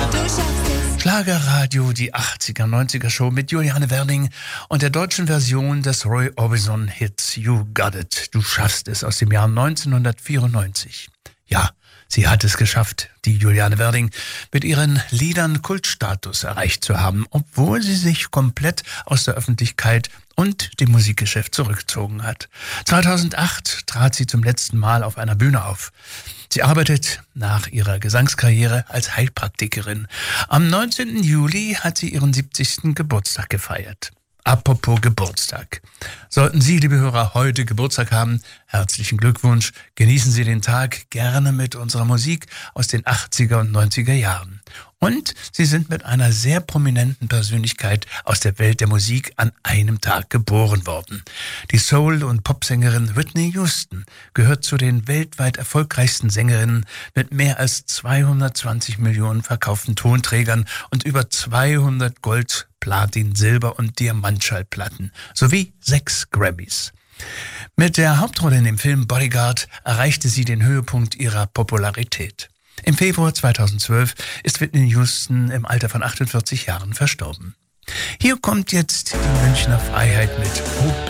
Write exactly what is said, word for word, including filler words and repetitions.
Schlagerradio, die achtziger, neunziger Show mit Juliane Werding und der deutschen Version des Roy Orbison-Hits You Got It, du schaffst es, aus dem Jahr neunzehnhundertvierundneunzig. Ja, sie hat es geschafft, die Juliane Werding, mit ihren Liedern Kultstatus erreicht zu haben, obwohl sie sich komplett aus der Öffentlichkeit und dem Musikgeschäft zurückgezogen hat. zweitausendacht trat sie zum letzten Mal auf einer Bühne auf. Sie arbeitet nach ihrer Gesangskarriere als Heilpraktikerin. Am neunzehnten Juli hat sie ihren siebzigsten Geburtstag gefeiert. Apropos Geburtstag. Sollten Sie, liebe Hörer, heute Geburtstag haben, herzlichen Glückwunsch. Genießen Sie den Tag gerne mit unserer Musik aus den achtziger und neunziger Jahren. Und Sie sind mit einer sehr prominenten Persönlichkeit aus der Welt der Musik an einem Tag geboren worden. Die Soul- und Popsängerin Whitney Houston gehört zu den weltweit erfolgreichsten Sängerinnen mit mehr als zweihundertzwanzig Millionen verkauften Tonträgern und über zweihundert Gold-, Platin-, Silber- und Diamantschallplatten sowie sechs Grammys. Mit der Hauptrolle in dem Film Bodyguard erreichte sie den Höhepunkt ihrer Popularität. Im Februar zweitausendzwölf ist Whitney Houston im Alter von achtundvierzig Jahren verstorben. Hier kommt jetzt die Münchner Freiheit mit